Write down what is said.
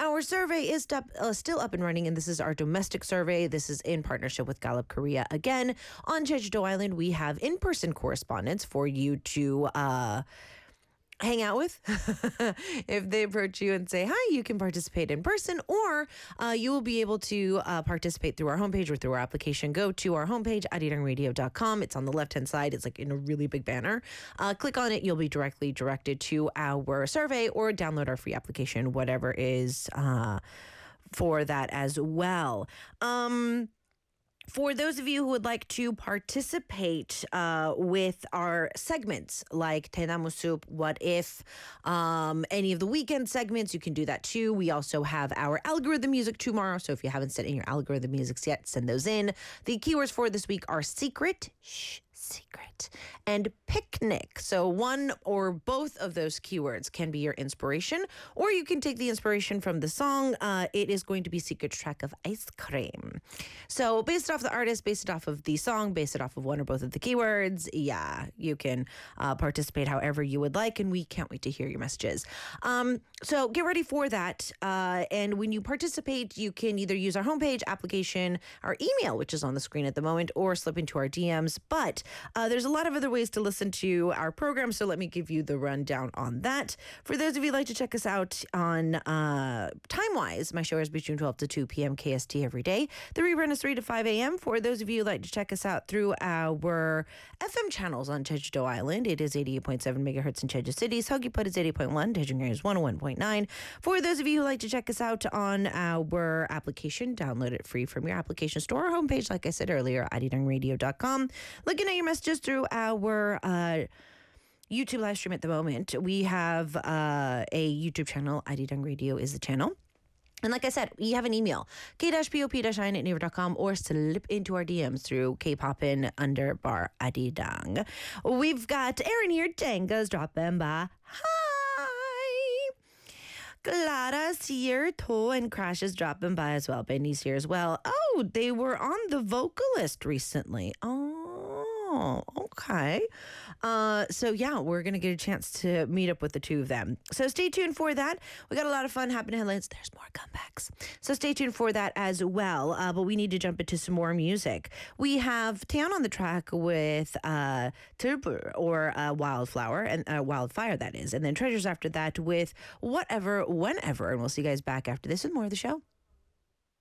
Our survey is still up and running, and this is our domestic survey. This is in partnership with Gallup Korea. Again, on Jeju-do Island, we have in-person correspondence for you to hang out with. If they approach you and say hi, you can participate in person, or you will be able to participate through our homepage or through our application. Go to our homepage, arirangradio.com. It's on the left-hand side. It's like in a really big banner. Click on it. You'll be directly directed to our survey, or download our free application, whatever is for that as well. For those of you who would like to participate with our segments like Tenamu Soup, What If, any of the weekend segments, you can do that too. We also have our algorithm music tomorrow, so if you haven't sent in your algorithm musics yet, send those in. The keywords for this week are secret, secret, and picnic. So one or both of those keywords can be your inspiration, or you can take the inspiration from the song. It is going to be Secret Track of Ice Cream. So based off the artist, based it off of the song, based it off of one or both of the keywords, yeah, you can participate however you would like, and we can't wait to hear your messages. So get ready for that. And when you participate, you can either use our homepage, application, our email, which is on the screen at the moment, or slip into our DMs. But there's a lot of other ways to listen to our program, so let me give you the rundown on that. For those of you who'd like to check us out on time-wise, my show is between 12 to 2 p.m. KST every day. The rerun is 3 to 5 a.m. For those of you who'd like to check us out through our FM channels on Jeju-do Island, it is 88.7 megahertz in Jeju City. Seogwipo is 80.1. Daejeon is 101.9. For those of you who'd like to check us out on our application, download it free from your application store or homepage, like I said earlier, arirangradio.com. Looking at your messages through our YouTube live stream at the moment. We have a YouTube channel. Arirang Radio is the channel. And like I said, we have an email, k-pop-in@naver.com, or slip into our DMs through kpopin_arirang. We've got Aaron here. Jenga's dropping by. Hi. Clara's here. To and Crash is dropping by as well. Benny's here as well. Oh, they were on The Vocalist recently. Oh, okay. So yeah, we're going to get a chance to meet up with the two of them. So stay tuned for that. We got a lot of fun happening headlines. There's more comebacks. So stay tuned for that as well. But we need to jump into some more music. We have Taeyeon on the track with Turbur, or Wildflower, and Wildfire, that is. And then Treasures after that with Whatever, Whenever. And we'll see you guys back after this with more of the show.